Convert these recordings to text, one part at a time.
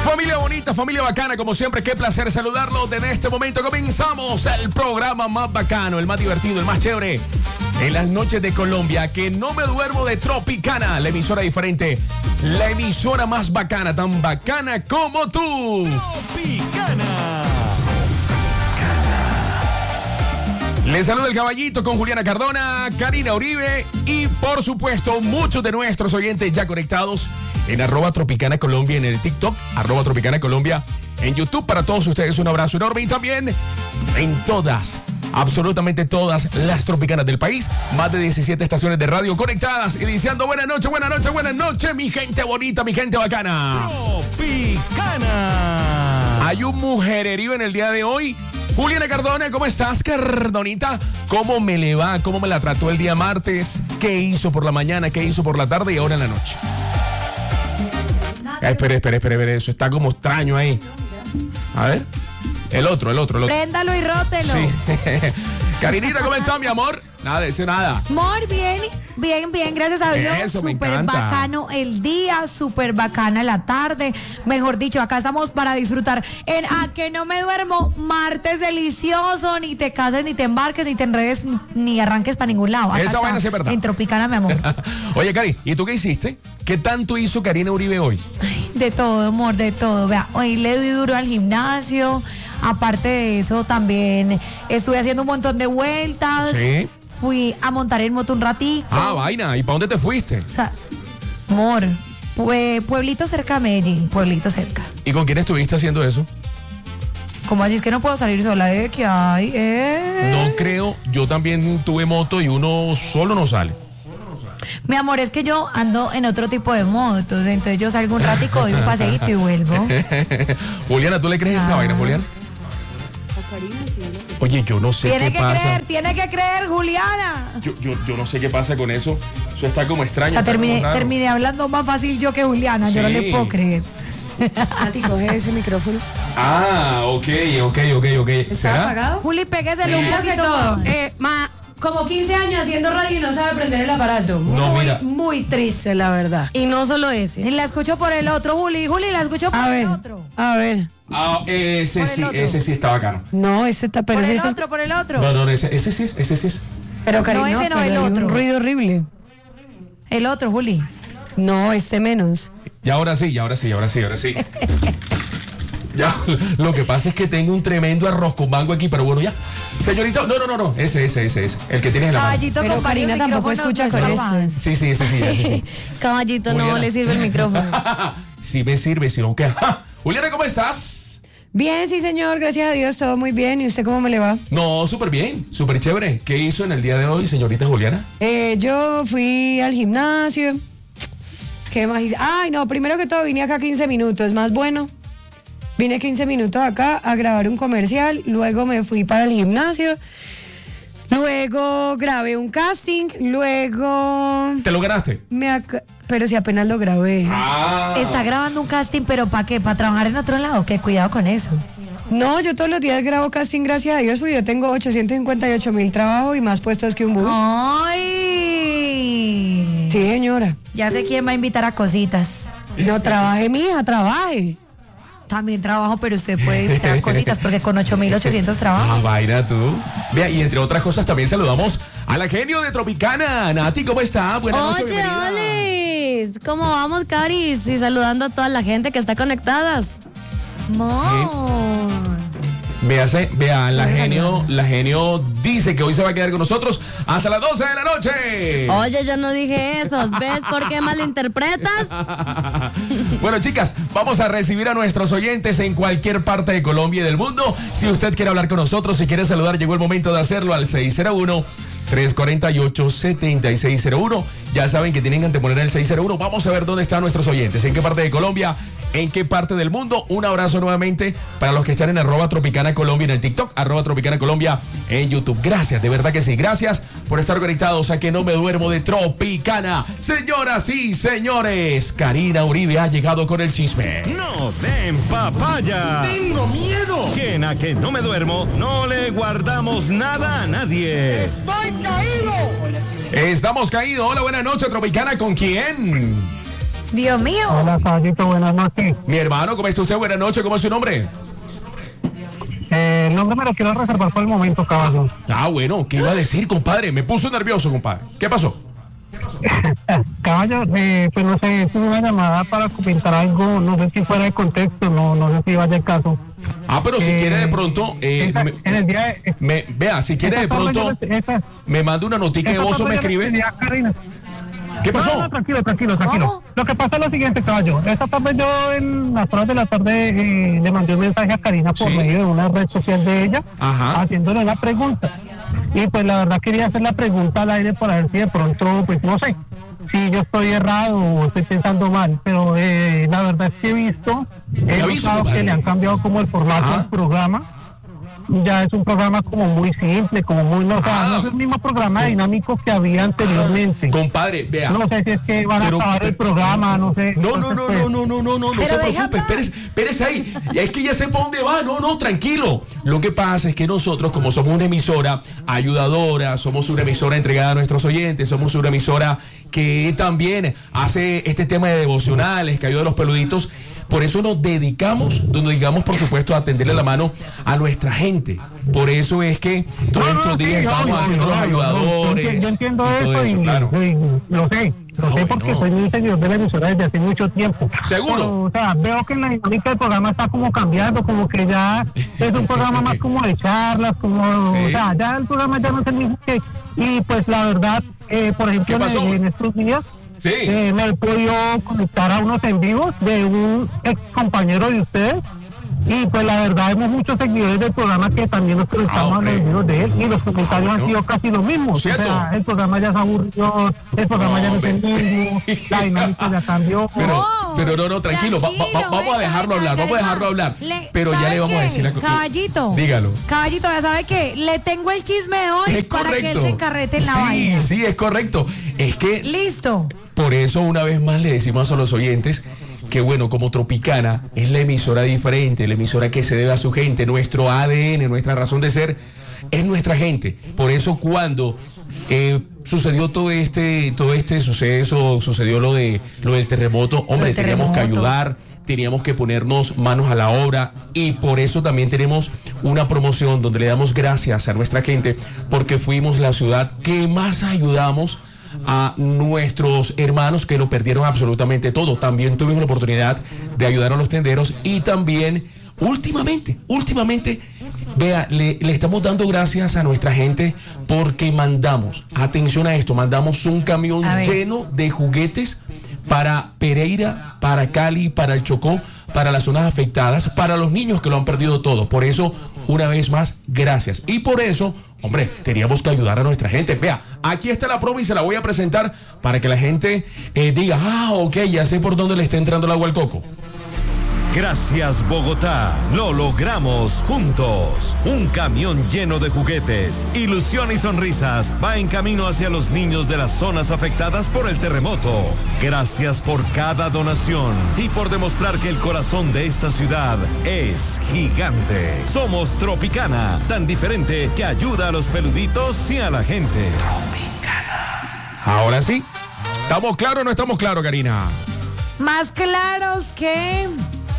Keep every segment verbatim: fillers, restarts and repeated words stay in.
Familia bonita, familia bacana, como siempre, qué placer saludarlos. En este momento comenzamos el programa más bacano, el más divertido, el más chévere en las noches de Colombia. Que no me duermo de Tropicana, la emisora diferente, la emisora más bacana, tan bacana como tú. Tropicana. Les saluda el caballito con Juliana Cardona, Karina Uribe y por supuesto muchos de nuestros oyentes ya conectados en arroba Tropicana Colombia en el TikTok, arroba Tropicana Colombia en YouTube. Para todos ustedes un abrazo enorme y también en todas, absolutamente todas las tropicanas del país. Más de diecisiete estaciones de radio conectadas y diciendo buenas noches, buenas noches, buenas noches, mi gente bonita, mi gente bacana. Tropicana. Hay un mujererío en el día de hoy. Juliana Cardona, ¿cómo estás, Cardonita? ¿Cómo me le va? ¿Cómo me la trató el día martes? ¿Qué hizo por la mañana? ¿Qué hizo por la tarde? Y ahora en la noche. Ay, espere, espere, espere, espere, eso está como extraño ahí. A ver. El otro, el otro, el otro. Préndalo y rótelo. Sí. Karinita, ¿cómo estás, mi amor? Nada, de ese nada. Amor, bien, bien, bien, gracias a Dios. Eso, me súper encanta. bacano el día, súper bacana la tarde. Mejor dicho, acá estamos para disfrutar en A Que No Me Duermo, martes delicioso. Ni te cases, ni te embarques, ni te enredes, ni, ni arranques para ningún lado. Acá Esa está, vaina sí es verdad. en Tropicana, mi amor. Oye, Cari, ¿y tú qué hiciste? ¿Qué tanto hizo Karina Uribe hoy? Ay, de todo, amor, de todo. Vea, hoy le di duro al gimnasio. Aparte de eso, también estuve haciendo un montón de vueltas. Sí. Fui a montar el moto un ratito. Ah, vaina. ¿Y para dónde te fuiste? O sea, amor, pue- pueblito cerca de Medellín, pueblito cerca. ¿Y con quién estuviste haciendo eso? ¿Cómo así es que no puedo salir sola? ¿Eh? ¿Qué hay? ¿Eh? No creo. Yo también tuve moto y uno solo no sale. Mi amor, es que yo ando en otro tipo de motos, entonces yo salgo un ratico, doy un paseíto y vuelvo. Juliana, ¿tú le crees esa Ah. vaina, Juliana? Oye, yo no sé Tiene qué que pasa. creer, tiene que creer, Juliana. Yo, yo, yo no sé qué pasa con eso. Eso está como extraño. O sea, está como terminé, raro. terminé hablando más fácil yo que Juliana, yo no Sí. le puedo creer. Nati, coge ese micrófono. Ah, ok, ok, ok, ok. ¿Está ¿Será? apagado? Juli, péguesele un Primero que poquito todo, más. eh, ma, como quince años haciendo radio y no sabe prender el aparato. No, muy, mira. muy triste, la verdad. Y no solo ese. Y la escucho por el otro, Juli. Juli, la escucho por A ver, el otro. a ver. Ah, ese Por el sí, otro. ese sí está bacano. No, ese está, pero Por el ese es- otro, por el otro. No, no, ese, ese sí es, ese sí es. pero cariño, No, ese no, pero el hay otro. un ruido horrible. El otro, Juli. No, este menos. Y ahora sí, y ahora sí, y ahora sí, y ahora sí. Ya, lo que pasa es que tengo un tremendo arroz con mango aquí, pero bueno, ya. Señorita, no, no, no, no, ese, ese, ese, ese, el que tienes en la mano. Caballito Pero con varios Karina tampoco micrófonos, escucha no con está eso. más. Sí, sí, ese sí, ese sí. Caballito, no Juliana. le sirve el micrófono. Si me sirve, si no, ¿qué? Ja. Juliana, ¿cómo estás? Bien, sí, señor, gracias a Dios, todo muy bien. ¿Y usted cómo me le va? No, súper bien, súper chévere. ¿Qué hizo en el día de hoy, señorita Juliana? Eh, yo fui al gimnasio. ¿Qué más hice? Ay, no, primero que todo vine acá quince minutos, más bueno. Vine quince minutos acá a grabar un comercial, luego me fui para el gimnasio, luego grabé un casting, luego ¿Te lo ganaste? me ac- pero si apenas lo grabé. Ah. Está grabando un casting, pero ¿para qué? ¿Para trabajar en otro lado? Que cuidado con eso. No, yo todos los días grabo casting, gracias a Dios, porque yo tengo ochocientos cincuenta y ocho mil trabajos y más puestos que un bus. ¡Ay! Sí, señora. Ya sé quién va a invitar a cositas. No trabaje, mija, trabaje. También trabajo, pero usted puede invitar a cositas porque con ocho mil ochocientos trabajo. Ah, vaina tú. Vea, y entre otras cosas también saludamos a la genio de Tropicana. Nati, ¿cómo está? Buenas noches, Oye, bienvenida. Olis, ¿cómo vamos, Caris? Y saludando a toda la gente que está conectadas. Amor. Vea, se- vea, la genio, la genio dice que hoy se va a quedar con nosotros hasta las doce de la noche. Oye, yo no dije eso. ¿Ves por qué malinterpretas? Bueno, chicas, vamos a recibir a nuestros oyentes en cualquier parte de Colombia y del mundo. Si usted quiere hablar con nosotros, si quiere saludar, llegó el momento de hacerlo al seis cero uno, tres cuatro ocho, siete seis cero uno. Ya saben que tienen que anteponer el seis cero uno. Vamos a ver dónde están nuestros oyentes, en qué parte de Colombia, en qué parte del mundo. Un abrazo nuevamente para los que están en arroba Tropicana Colombia en el TikTok, arroba Tropicana Colombia en YouTube. Gracias, de verdad que sí. Gracias por estar conectados a Que No Me Duermo de Tropicana. Señoras y señores, Karina Uribe ha llegado con el chisme. No den papaya. ¡Tengo miedo! Que en A Que No Me Duermo no le guardamos nada a nadie. ¡Estoy caído! Estamos caídos. Hola, buenas noches, Tropicana. ¿Con quién? Dios mío. Hola, caballito, buenas noches. Mi hermano, ¿cómo está usted? Buenas noches, ¿cómo es su nombre? Eh, el nombre me lo quiero reservar por el momento, caballo. Ah, bueno, ¿qué iba a decir, compadre? Me puso nervioso, compadre. ¿Qué pasó? Caballo, eh, pues no sé, es una llamada para comentar algo, no sé si fuera de contexto, no, no sé si vaya el caso. Ah, pero si Eh, quiere de pronto, eh, esa- me, en el día de, me- vea, si quiere de esta tarde pronto, yo le- esta- me manda una notica de esta voz o tarde me yo le escribe. escribí a Karina. ¿Qué No, pasó? no, tranquilo, tranquilo, tranquilo. ¿Cómo? Lo que pasa es lo siguiente, caballo. Esta tarde yo en las horas de la tarde eh, le mandé un mensaje a Karina por Sí. medio de una red social de ella, Ajá. haciéndole una pregunta. Y pues la verdad quería hacer la pregunta al aire para ver si de pronto, pues no sé, si yo estoy errado o estoy pensando mal. Pero eh, la verdad es que he visto, he ¿Qué ha visto, notado compadre? que le han cambiado como el formato Ajá. del programa. Ya es un programa como muy simple, como muy, no, o sea, Ah. no es el mismo programa dinámico que había anteriormente. Compadre, vea. No sé si es que van a Pero- acabar el programa, no sé. No, no, no, Entonces, no, no, no, no, no, no Pero se deja preocupe, hablar. espérese, espérese ahí. Ya es que ya sepa dónde va, no, no, tranquilo. Lo que pasa es que nosotros, como somos una emisora ayudadora, somos una emisora entregada a nuestros oyentes, somos una emisora que también hace este tema de devocionales, que ayuda a los peluditos. Por eso nos dedicamos, nos dedicamos por supuesto a tenderle la mano a nuestra gente. Por eso es que todos no, no, estos sí, días yo- estamos yo- haciendo yo- los yo- ayudadores. Yo, yo entiendo y todo eso y, claro. y lo sé, lo Ah, sé bueno. porque soy un seguidor de la emisora desde hace mucho tiempo. ¿Seguro? Pero, o sea, veo que la dinámica del programa está como cambiando, como que ya es un programa más como de charlas, como, Sí. o sea, ya el programa ya no es el mismo que, y pues la verdad, eh, por ejemplo, ¿Qué pasó? en, en estos días, Sí. Eh, me he podido conectar a unos en vivos de un ex compañero de ustedes y pues la verdad vemos muchos seguidores del programa que también nos conectamos Ah, a los hombre. videos de él y los comentarios bueno. han sido casi los mismos. ¿Cierto? O sea, el programa ya se aburrió, el programa No, ya no es el hombre. mismo, la dinámica ya cambió. Pero, No, pero no, no, tranquilo, va- va- tranquilo, vamos a venga, dejarlo venga, hablar, vamos a venga. dejarlo hablar. Le- Pero ya ¿sabe le vamos a qué? decir la Caballito. Dígalo. Caballito, ya sabe que le tengo el chisme de hoy Es para que él correcto. se encarrete en la sí, vaina. sí, es correcto. Es que Listo. por eso una vez más le decimos a los oyentes que bueno, como Tropicana es la emisora diferente, la emisora que se debe a su gente, nuestro A D N, nuestra razón de ser, es nuestra gente. Por eso cuando eh, sucedió todo este, todo este suceso, sucedió lo de lo del terremoto, hombre, del teníamos que terremoto. ayudar, teníamos que ponernos manos a la obra y por eso también tenemos una promoción donde le damos gracias a nuestra gente porque fuimos la ciudad que más ayudamos a nuestros hermanos que lo perdieron absolutamente todo. También tuvimos la oportunidad de ayudar a los tenderos y también últimamente, últimamente, vea, le, le estamos dando gracias a nuestra gente porque mandamos, atención a esto, mandamos un camión A ver. lleno de juguetes para Pereira, para Cali, para el Chocó, para las zonas afectadas, para los niños que lo han perdido todo. Por eso, una vez más, gracias. Y por eso, hombre, teníamos que ayudar a nuestra gente. Vea, aquí está la prueba y se la voy a presentar para que la gente eh, diga, ah, ok, ya sé por dónde le está entrando el agua al coco. Gracias, Bogotá. Lo logramos juntos. Un camión lleno de juguetes, ilusión y sonrisas va en camino hacia los niños de las zonas afectadas por el terremoto. Gracias por cada donación y por demostrar que el corazón de esta ciudad es gigante. Somos Tropicana, tan diferente que ayuda a los peluditos y a la gente. Ahora sí, ¿estamos claros o no estamos claros, Karina? Más claros que...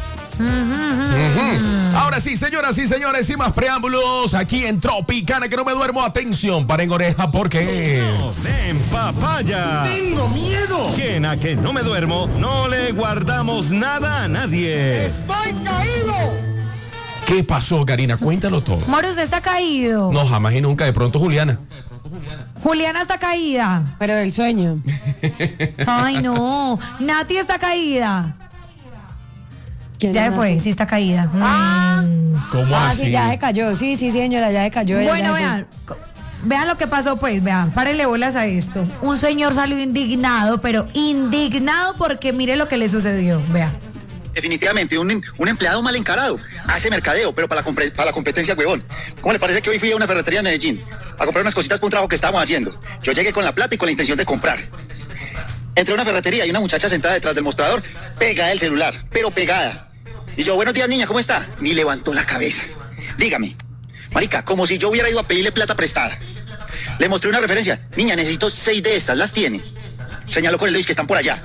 Ujú. Ahora sí, señoras y señores, sin más preámbulos, aquí en Tropicana, que no me duermo, atención, paren oreja, porque... En papaya. ¡Tengo miedo! Que en A Que No Me Duermo no le guardamos nada a nadie. ¡Estoy caído! ¿Qué pasó, Karina? Cuéntalo todo. Moro, usted está caído. No, jamás y nunca, de pronto Juliana. Juliana está caída. Pero del sueño. Ay, no. Nati está caída. ¿Quién Ya es fue, Nati? sí está caída. Ah. Mm. ¿Cómo Ah, así? sí, ya se cayó. Sí, sí, señora, ya se cayó. ya- Bueno, ya- vean, co- vean lo que pasó, pues, vean, párenle bolas a esto. Un señor salió indignado, pero indignado porque mire lo que le sucedió, vean. Definitivamente, un, un empleado mal encarado. Hace mercadeo, pero para la, compre- para la competencia, huevón. ¿Cómo le parece que hoy fui a una ferretería en Medellín a comprar unas cositas para un trabajo que estábamos haciendo? Yo llegué con la plata y con la intención de comprar. Entré a una ferretería y una muchacha sentada detrás del mostrador, pegada del celular, pero pegada. Y yo, buenos días, niña, ¿cómo está? Ni levantó la cabeza. Dígame, marica, como si yo hubiera ido a pedirle plata prestada. Le mostré una referencia. Niña, necesito seis de estas, ¿las tiene? Señaló con el dedo que están por allá.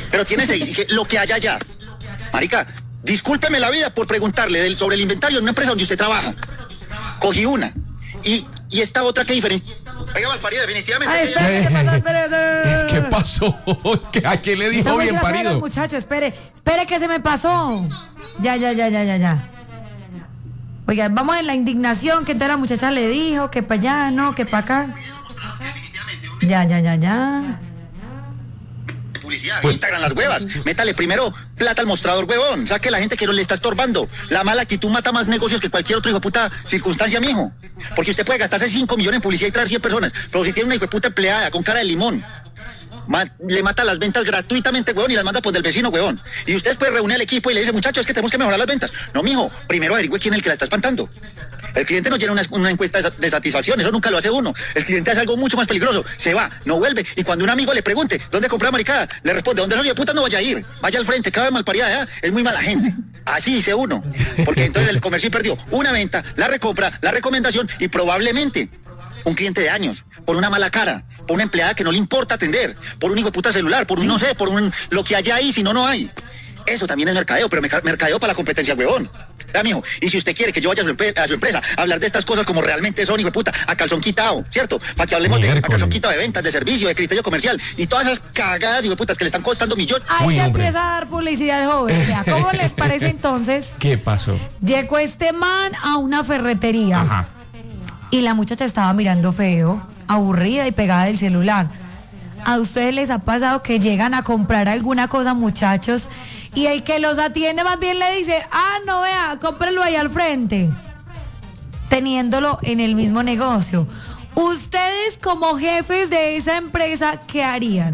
pero tiene seis, y que lo que haya allá. Marica, discúlpeme la vida por preguntarle del, sobre el inventario en una empresa donde usted trabaja. Cogí una. Y, y esta otra, ¿qué diferencia? Oiga, Malparido, definitivamente. Ay, espere, ¿qué pasó? Espere. ¿Qué pasó? ¿A quién le dijo Está muy bien grosero el parido? muchacho, espere, espere que se me pasó. Ya, ya, ya, ya, ya, ya. Oiga, vamos en la indignación que entonces la muchacha le dijo que para allá, no, que para acá. Ya, ya, ya, ya. Publicidad, Instagram las huevas. Métale primero plata al mostrador, huevón. Saque la gente que no le está estorbando. La mala actitud mata más negocios que cualquier otro hijo de puta circunstancia, mijo. Porque usted puede gastarse cinco millones en publicidad y traer cien personas. Pero si tiene una hijo de puta empleada con cara de limón, ma le mata las ventas gratuitamente, huevón, y las manda por del vecino, huevón. Y usted puede reunir al equipo y le dice, muchachos, es que tenemos que mejorar las ventas. No, mijo, primero averigüe quién es el que la está espantando. El cliente no llena una, una encuesta de, de satisfacción, eso nunca lo hace uno. El cliente hace algo mucho más peligroso, se va, no vuelve. Y cuando un amigo le pregunte, ¿dónde compró maricada? Le responde, ¿dónde no, de puta no vaya a ir? Vaya al frente, cada vez malparida, ¿eh? Es muy mala gente. Así dice uno. Porque entonces el comercio perdió una venta, la recompra, la recomendación y probablemente un cliente de años, por una mala cara, por una empleada que no le importa atender, por un hijo de puta celular, por un no sé, por un lo que haya ahí, si no, no hay. Eso también es mercadeo, pero mercadeo para la competencia, huevón. Ya, mijo, y si usted quiere que yo vaya a su, a su empresa a hablar de estas cosas como realmente son, hijo de puta, a calzón quitado, ¿cierto? Para que hablemos Miércoles. de a calzón quitado de ventas, de servicio, de criterio comercial y todas esas cagadas, hijo de putas, que le están costando millones. Ahí Uy, ya hombre. empieza a dar publicidad al joven. Ya, ¿cómo les parece entonces? ¿Qué pasó? Llegó este man a una ferretería. Ajá. Y la muchacha estaba mirando feo, aburrida y pegada del celular. ¿A ustedes les ha pasado que llegan a comprar alguna cosa, muchachos, y el que los atiende más bien le dice, ah, no, vea, cómprelo ahí al frente, teniéndolo en el mismo negocio? Ustedes como jefes de esa empresa, ¿qué harían?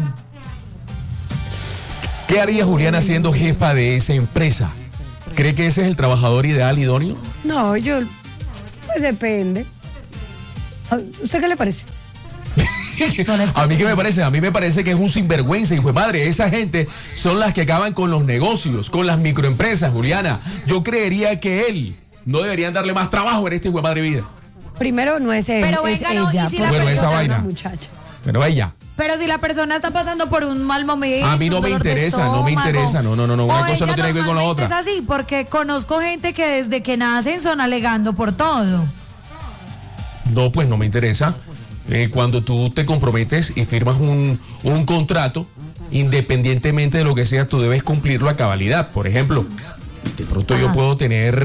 ¿Qué haría Juliana siendo jefa de esa empresa? ¿Cree que ese es el trabajador ideal, idóneo? No, yo, pues depende. ¿A ¿Usted qué le parece? A mí qué me parece, a mí me parece que es un sinvergüenza, hijo de madre. Esa gente son las que acaban con los negocios, con las microempresas, Juliana. Yo creería que él no deberían darle más trabajo en este hijo de madre vida. Primero no es él, Pero es venga, no, ella. y si la Bueno, persona, esa vaina. Muchacha. Pero ella. Pero si la persona está pasando por un mal momento, A mí no un me dolor de interesa, no me estómago, interesa. No, no, no, no. Una o cosa no ella tiene que ver con la normalmente otra. Es así, porque conozco gente que desde que nacen son alegando por todo. No, pues no me interesa. Eh, cuando tú te comprometes y firmas un, un contrato, independientemente de lo que sea, tú debes cumplirlo a cabalidad. Por ejemplo, de pronto Ajá. yo puedo tener